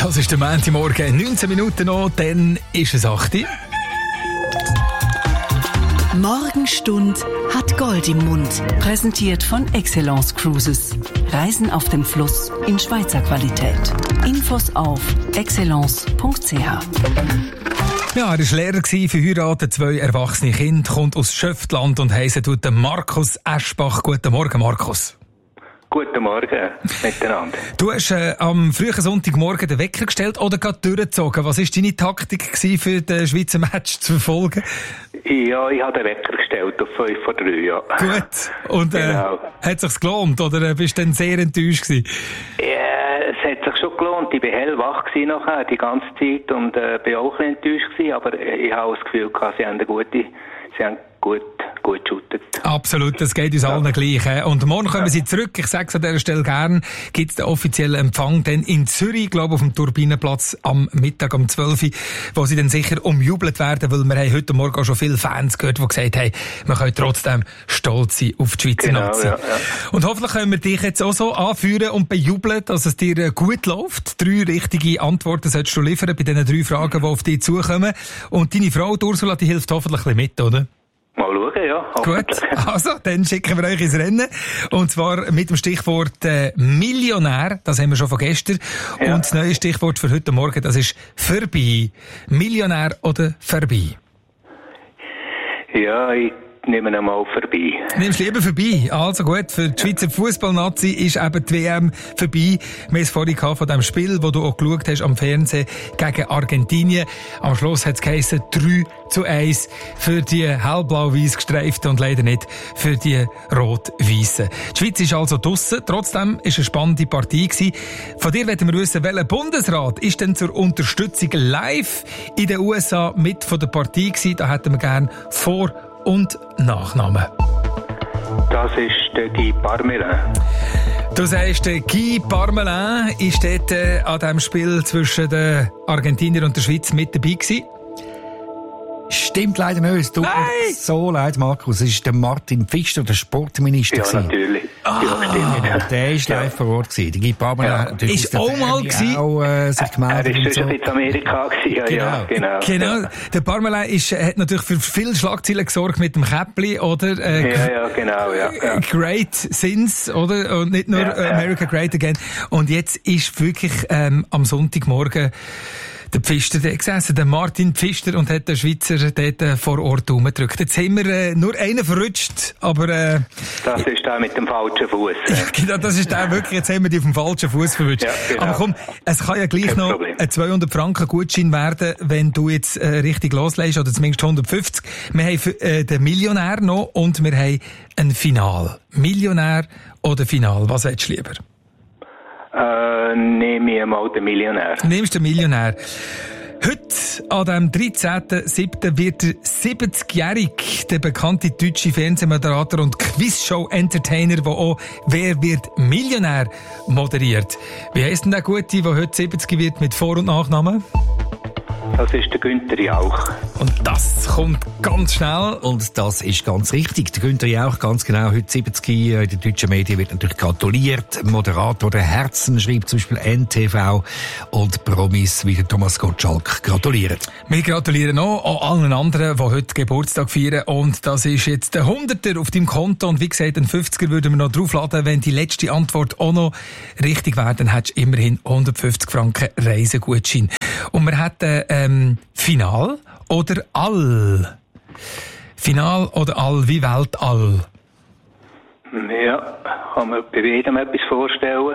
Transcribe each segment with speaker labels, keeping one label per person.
Speaker 1: Das ist der Montagmorgen, 19 Minuten noch, dann ist es 8 Uhr.
Speaker 2: Morgenstund hat Gold im Mund. Präsentiert von Excellence Cruises. Reisen auf dem Fluss in Schweizer Qualität. Infos auf excellence.ch.
Speaker 1: Ja, er war Lehrer, verheiratet, 2 erwachsene Kinder, kommt aus Schöftland und heisst tut den Markus Eschbach. Guten Morgen, Markus.
Speaker 3: Guten Morgen miteinander.
Speaker 1: Du hast am frühen Sonntagmorgen den Wecker gestellt oder gerade durchgezogen. Was war deine Taktik für den Schweizer Match zu verfolgen?
Speaker 3: Ja, ich habe den Wecker gestellt auf 5 vor 3, ja.
Speaker 1: Gut. Und
Speaker 3: genau.
Speaker 1: Hat es sich gelohnt oder bist du dann sehr enttäuscht gewesen?
Speaker 3: Ja, es hat sich schon gelohnt. Ich war hellwach nachher die ganze Zeit und bin auch ein bisschen enttäuscht gewesen, aber ich habe das Gefühl gehabt, sie haben gut geshootet.
Speaker 1: Absolut, das geht uns allen gleich. Und morgen kommen sie zurück. Ich sage es an dieser Stelle gern. Gibt es den offiziellen Empfang dann in Zürich, glaube ich, auf dem Turbinenplatz am Mittag um 12 Uhr, wo sie dann sicher umjubelt werden, weil wir haben heute Morgen auch schon viele Fans gehört, die gesagt haben, man kann trotzdem stolz sein auf die Schweizer Nazi. Ja. Und hoffentlich können wir dich jetzt auch so anführen und bejubeln, dass es dir gut läuft. 3 richtige Antworten solltest du liefern bei diesen 3 Fragen, die auf dich zukommen. Und deine Frau, Ursula, die hilft hoffentlich ein bisschen mit, oder?
Speaker 3: Mal schauen, ja.
Speaker 1: Gut, also, dann schicken wir euch ins Rennen. Und zwar mit dem Stichwort Millionär. Das haben wir schon von gestern. Ja. Und das neue Stichwort für heute Morgen, das ist vorbei. Millionär oder vorbei?
Speaker 3: Ja, ich nehme ihn mal vorbei.
Speaker 1: Nimmst lieber vorbei. Also gut, für die Schweizer Fußballnazi ist eben die WM vorbei. Wir haben es vorhin von dem Spiel, das du auch geschaut hast am Fernsehen gegen Argentinien. Am Schluss hat es geheissen 3-1 für die hellblau-weiss gestreiften und leider nicht für die rot-weissen. Die Schweiz ist also draussen. Trotzdem war es eine spannende Partie gewesen. Von dir wollen wir wissen, welcher Bundesrat ist denn zur Unterstützung live in den USA mit von der Partie gewesen? Da hätten wir gerne Vor- und Nachnamen.
Speaker 3: Das ist der Guy Parmelin.
Speaker 1: Du sagst, der Guy Parmelin ist dort an diesem Spiel zwischen den Argentiniern und der Schweiz mit dabei gewesen.
Speaker 4: Stimmt leider nicht. Es tut mir so leid, Markus. Es ist der Martin Pfister, der Sportminister.
Speaker 3: Ja, natürlich. Ja, stimmt.
Speaker 4: Der ist live vor Ort gewesen. Der Guy Parmelin
Speaker 1: ist auch mal gewesen.
Speaker 4: Sich gemeldet.
Speaker 3: Er ist schon in Amerika gewesen.
Speaker 1: Genau. Der Parmelin hat natürlich für viele Schlagzeilen gesorgt mit dem Käppli, oder?
Speaker 3: Genau.
Speaker 1: Great since, oder? Und nicht nur America Great Again. Und jetzt ist wirklich am Sonntagmorgen der Pfister gesessen, der Martin Pfister, und hat den Schweizer dort vor Ort umgedrückt. Jetzt haben wir nur einen verrutscht, aber
Speaker 3: das ist der mit dem falschen Fuß.
Speaker 1: Genau, das ist der wirklich, jetzt haben wir die auf dem falschen Fuß verrutscht. Ja, genau. Aber komm, es kann ja gleich kein noch Problem. Ein 200 Franken Gutschein werden, wenn du jetzt richtig loslegst, oder zumindest 150. Wir haben den Millionär noch und wir haben ein Final. Millionär oder Final? Was willst du lieber?
Speaker 3: Nehme ich mal den Millionär.
Speaker 1: Nimmst den Millionär. Heute, an dem 13.07. wird der 70-jährige, der bekannte deutsche Fernsehmoderator und Quizshow-Entertainer, der auch «Wer wird Millionär?» moderiert. Wie heisst denn der Gute, der heute 70 wird mit Vor- und Nachnamen?
Speaker 3: Das ist der Günther Jauch.
Speaker 1: Und das kommt ganz schnell.
Speaker 4: Und das ist ganz richtig. Der Günther Jauch, ganz genau, heute 70 in den deutschen Medien wird natürlich gratuliert. Moderator der Herzen schreibt zum Beispiel NTV und Promis wie der Thomas Gottschalk gratulieren.
Speaker 1: Wir gratulieren auch allen anderen, die heute Geburtstag feiern. Und das ist jetzt der 100er auf deinem Konto. Und wie gesagt, den 50er würden wir noch draufladen. Wenn die letzte Antwort auch noch richtig wäre, dann hättest du immerhin 150 Franken Reisegutschein. Und wir hätten Final oder All? Final oder All, wie Weltall?
Speaker 3: Ja, kann man bei jedem etwas vorstellen.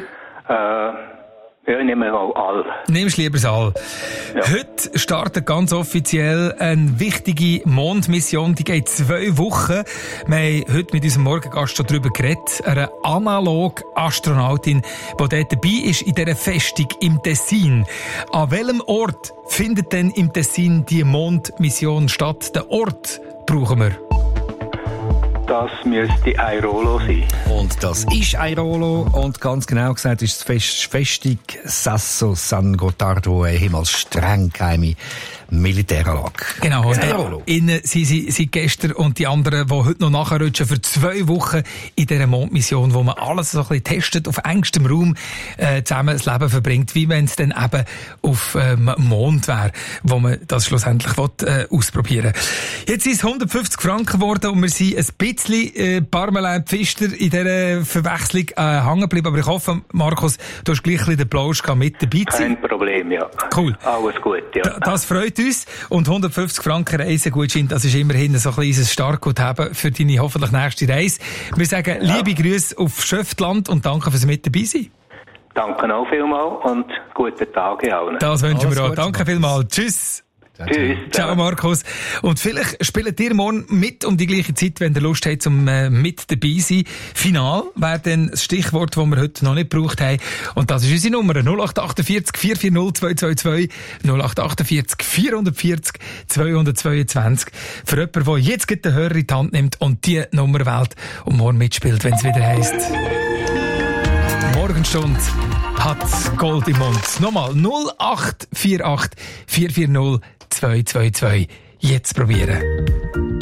Speaker 3: Ja, ich nehme mal All.
Speaker 1: Nimmst lieber das All. Ja. Heute startet ganz offiziell eine wichtige Mondmission. Die geht 2 Wochen. Wir haben heute mit unserem Morgengast schon darüber geredet. Eine Analog-Astronautin, die dort dabei ist in dieser Festung im Tessin. An welchem Ort findet denn im Tessin die Mondmission statt? Den Ort brauchen wir.
Speaker 3: Das müsste Airolo sein.
Speaker 4: Und das ist Airolo. Und ganz genau gesagt ist es Festung Sasso San Gottardo, ehemals streng geheime Militäranlage.
Speaker 1: Genau, innen sind gestern und die anderen, die heute noch nachrutschen, für 2 Wochen in dieser Mondmission, wo man alles so ein bisschen testet, auf engstem Raum zusammen das Leben verbringt, wie wenn es dann eben auf Mond wäre, wo man das schlussendlich ausprobieren will. Jetzt sind es 150 Franken geworden und wir sind ein bisschen Parmelin Pfister in dieser Verwechslung hängen geblieben. Aber ich hoffe, Markus, du hast gleich ein bisschen den Plausch mit dabei gewesen.
Speaker 3: Kein Problem, ja.
Speaker 1: Cool.
Speaker 3: Alles gut, ja.
Speaker 1: Das freut uns. Und 150 Franken Reisegutschein, das ist immerhin so ein kleines Startguthaben für deine hoffentlich nächste Reise. Wir sagen liebe Grüße auf Schöftland und danke fürs mit dabei sein.
Speaker 3: Danke auch vielmals und guten Tag allen.
Speaker 1: Das wünschen wir auch. Danke vielmals. Tschüss.
Speaker 3: Tschüss.
Speaker 1: Ciao Markus. Und vielleicht spielt ihr morgen mit um die gleiche Zeit, wenn ihr Lust habt, um mit dabei zu sein. Final wäre dann das Stichwort, das wir heute noch nicht gebraucht haben. Und das ist unsere Nummer 0848 440 222 0848 440 222. Für jemanden, der jetzt den Hörer in die Hand nimmt und die Nummer wählt und morgen mitspielt, wenn es wieder heisst. Morgenstunde hat Gold im Mund. Nochmal 0848 440 222. Jetzt probieren.